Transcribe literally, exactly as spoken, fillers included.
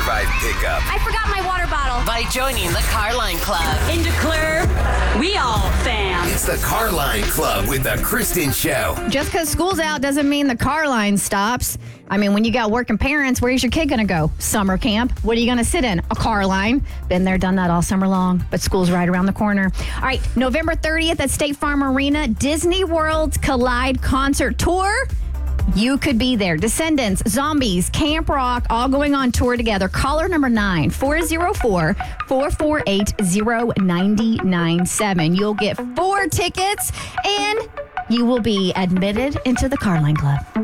survive pickup I forgot my water bottle. By joining the Carline Club. In DeClaire, we all fam. It's the Carline Club with the Kristen Show. Just because school's out doesn't mean the car line stops. I mean, when you got working parents, where's your kid going to go? Summer camp. What are you going to sit in? A car line. Been there, done that all summer long, but school's right around the corner. All right, November thirtieth at State Farm Arena, Disney World's Collide Concert Tour. You could be there. Descendants, Zombies, Camp Rock, all going on tour together. Caller number nine, four oh four, four four eight, oh nine nine seven. You'll get four tickets, and you will be admitted into the Carline Club.